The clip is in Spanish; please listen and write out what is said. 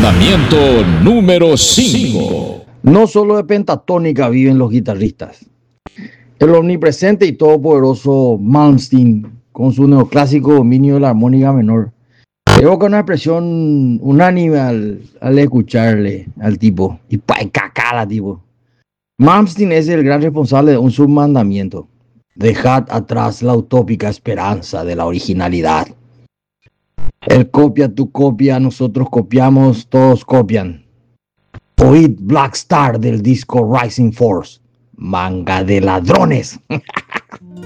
Mandamiento número 5. No solo de pentatónica viven los guitarristas. El omnipresente y todopoderoso Malmsteen, con su neoclásico dominio de la armónica menor, evoca una expresión unánime al escucharle al tipo. Y cacala, tipo. Malmsteen es el gran responsable de un submandamiento. Dejad atrás la utópica esperanza de la originalidad. Él copia, tú copia, nosotros copiamos, todos copian. Oíd Black Star del disco Rising Force. Manga de ladrones.